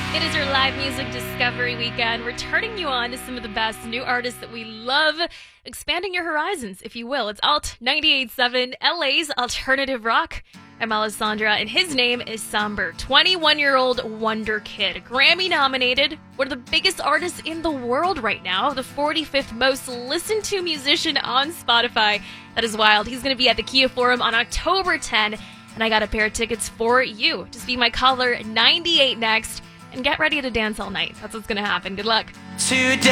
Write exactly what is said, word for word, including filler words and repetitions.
It is our live music discovery weekend. We're turning you on to some of the best new artists that we love, expanding your horizons, if you will. It's Alt ninety-eight point seven, L A's alternative rock. I'm Alessandra, and his name is Somber, twenty-one-year-old wonder kid, Grammy-nominated, one of the biggest artists in the world right now, the forty-fifth most listened to musician on Spotify. That is wild. He's going to be at the Kia Forum on October tenth, and I got a pair of tickets for you. Just be my caller ninety-eight next. And get ready to dance all night. That's what's going to happen. Good luck. Today.